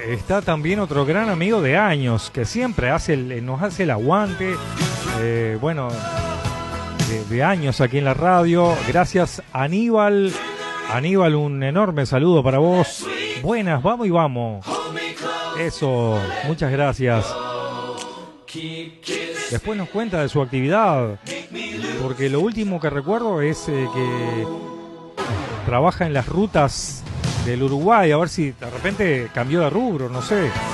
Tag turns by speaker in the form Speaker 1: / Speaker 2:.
Speaker 1: está también otro gran amigo de años, que siempre nos hace el aguante, bueno, de años aquí en la radio. Gracias, Aníbal. Aníbal, un enorme saludo para vos. Buenas, vamos y vamos. Eso, muchas gracias. Después nos cuenta de su actividad, porque lo último que recuerdo es que trabaja en las rutas del Uruguay. A ver si de repente cambió de rubro, no sé.